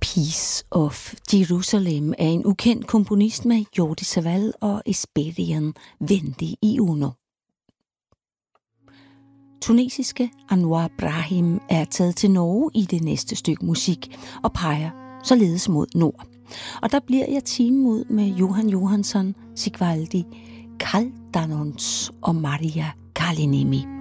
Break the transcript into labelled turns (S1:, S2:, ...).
S1: Peace of Jerusalem er en ukendt komponist med Jordi Savall og Esperian Vendi i Uno. Tunesiske Anwar Brahim er taget til Norge i det næste stykke musik og peger således mod nord. Og der bliver jeg time ud med Johan Johansson, Sigvaldi, Kaldanons og Maria Kalinimi.